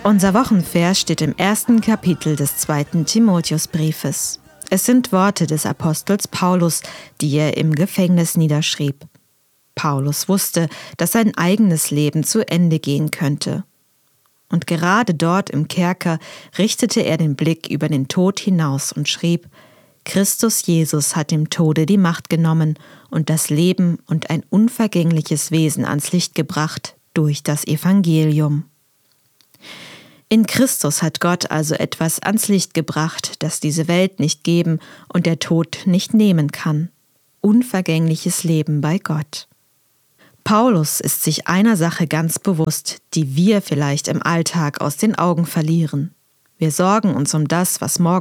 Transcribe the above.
Unser Wochenvers steht im 1. Kapitel des 2. Timotheusbriefes. Es sind Worte des Apostels Paulus, die er im Gefängnis niederschrieb. Paulus wusste, dass sein eigenes Leben zu Ende gehen könnte. Und gerade dort im Kerker richtete er den Blick über den Tod hinaus und schrieb: Christus Jesus hat dem Tode die Macht genommen und das Leben und ein unvergängliches Wesen ans Licht gebracht durch das Evangelium. In Christus hat Gott also etwas ans Licht gebracht, das diese Welt nicht geben und der Tod nicht nehmen kann: unvergängliches Leben bei Gott. Paulus ist sich einer Sache ganz bewusst, die wir vielleicht im Alltag aus den Augen verlieren. Wir sorgen uns um das, was morgen